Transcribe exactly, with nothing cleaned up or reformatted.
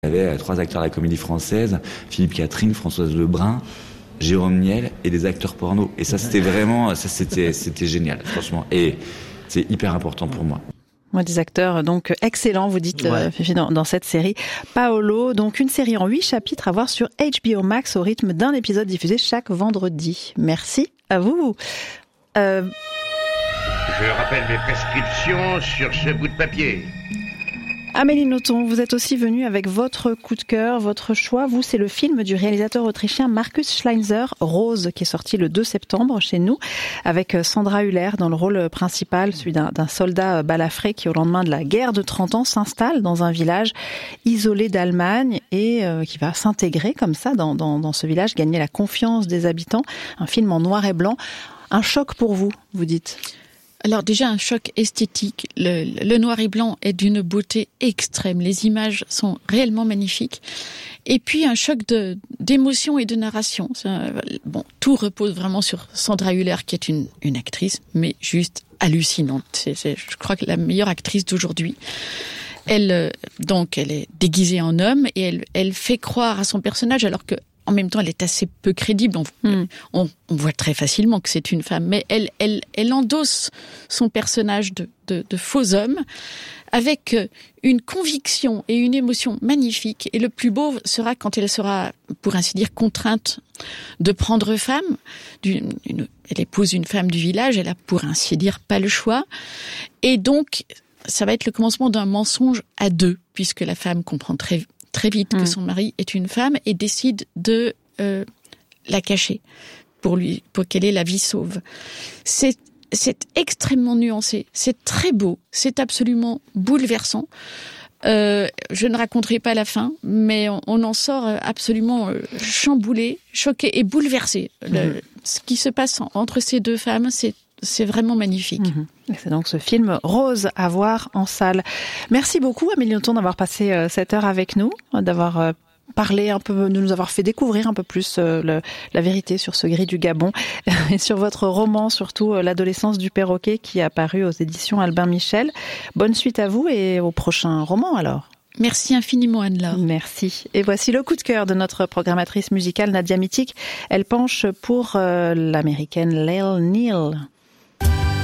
Il y avait trois acteurs de la Comédie Française, Philippe Catherine, Françoise Lebrun, Jérôme Niel et des acteurs porno. Et ça, c'était vraiment, ça, c'était, c'était génial, franchement. Et c'est hyper important pour moi. Moi, des acteurs donc excellents, vous dites, ouais. euh, dans, dans cette série. Paolo, donc une série en huit chapitres à voir sur H B O Max au rythme d'un épisode diffusé chaque vendredi. Merci à vous. Euh... Je rappelle mes prescriptions sur ce bout de papier. Amélie Nothomb, vous êtes aussi venue avec votre coup de cœur, votre choix. Vous, c'est le film du réalisateur autrichien Markus Schleinzer, Rose, qui est sorti le deux septembre chez nous, avec Sandra Hüller dans le rôle principal, celui d'un, d'un soldat balafré qui, au lendemain de la guerre de trente ans, s'installe dans un village isolé d'Allemagne et euh, qui va s'intégrer comme ça dans, dans, dans ce village, gagner la confiance des habitants. Un film en noir et blanc. Un choc pour vous, vous dites ? Alors déjà un choc esthétique, le, le noir et blanc est d'une beauté extrême, les images sont réellement magnifiques. Et puis un choc de d'émotion et de narration. Un, bon, tout repose vraiment sur Sandra Hüller qui est une une actrice, mais juste hallucinante. C'est, c'est je crois que la meilleure actrice d'aujourd'hui. Elle donc elle est déguisée en homme et elle elle fait croire à son personnage alors que en même temps, elle est assez peu crédible. On, mm. on, on voit très facilement que c'est une femme, mais elle, elle, elle endosse son personnage de, de, de faux homme avec une conviction et une émotion magnifique. Et le plus beau sera quand elle sera, pour ainsi dire, contrainte de prendre femme. D'une, une, elle épouse une femme du village, elle a, pour ainsi dire, pas le choix. Et donc, ça va être le commencement d'un mensonge à deux, puisque la femme comprend très très vite que son mari est une femme et décide de euh, la cacher pour lui, pour qu'elle ait la vie sauve. C'est, c'est extrêmement nuancé, c'est très beau, c'est absolument bouleversant. Euh, je ne raconterai pas la fin, mais on, on en sort absolument euh, chamboulé, choqué et bouleversé. Le, mmh. Ce qui se passe entre ces deux femmes, c'est C'est vraiment magnifique. Mmh. C'est donc ce film Rose à voir en salle. Merci beaucoup Amélie Nothomb d'avoir passé euh, cette heure avec nous, d'avoir euh, parlé un peu, de nous avoir fait découvrir un peu plus euh, le, la vérité sur ce gris du Gabon et sur votre roman, surtout euh, L'adolescence du perroquet qui est apparu aux éditions Albin Michel. Bonne suite à vous et au prochain roman alors. Merci infiniment Anne-Laure. Merci. Et voici le coup de cœur de notre programmatrice musicale Nadia Mitic. Elle penche pour euh, l'américaine Lael Neal.